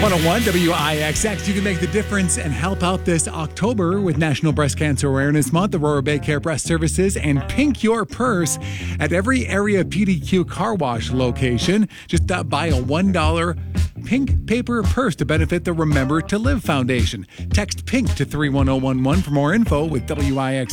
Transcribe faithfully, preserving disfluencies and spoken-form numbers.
one oh one W I X X. You can make the difference and help out this October with National Breast Cancer Awareness Month, Aurora Bay Care Breast Services, and Pink Your Purse at every area P D Q car wash location. Just uh, buy a one dollar pink paper purse to benefit the Remember to Live Foundation. Text PINK to three one oh one one for more info with W I X